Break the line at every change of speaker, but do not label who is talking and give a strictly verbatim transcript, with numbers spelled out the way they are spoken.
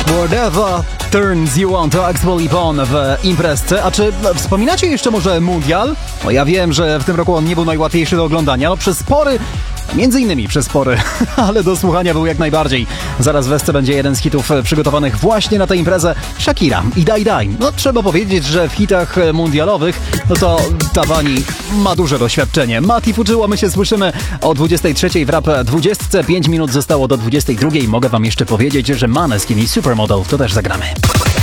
Whatever turns you on to Axel Pon w imprezce. A czy wspominacie jeszcze może Mundial? No ja wiem, że w tym roku on nie był najłatwiejszy do oglądania. No przez spory, między innymi przez spory, ale do słuchania był jak najbardziej. Zaraz w Esce będzie jeden z hitów przygotowanych właśnie na tę imprezę. Shakira i Daj Daj. No trzeba powiedzieć, że w hitach mundialowych no to ta pani ma duże doświadczenie. Mati Fuczyło, my się słyszymy o dwudziestej trzeciej w Rap dwudziestce. pięć minut zostało do dwudziestej drugiej. Mogę wam jeszcze powiedzieć, że Maneskin i Supermodel to też zagramy.